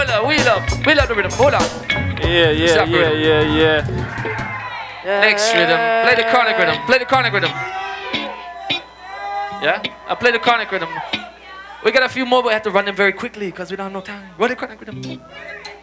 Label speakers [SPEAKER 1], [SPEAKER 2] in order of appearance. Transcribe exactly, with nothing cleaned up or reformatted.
[SPEAKER 1] Wheel up, wheel up, wheel up the rhythm. Hold on.
[SPEAKER 2] Yeah, yeah,
[SPEAKER 1] Stop
[SPEAKER 2] yeah,
[SPEAKER 1] rhythm.
[SPEAKER 2] yeah, yeah.
[SPEAKER 1] Next rhythm. Play the chronic rhythm. Play the chronic rhythm. Yeah? I play the chronic rhythm. We got a few more, but we have to run them very quickly because we don't have no time. Run the chronic rhythm.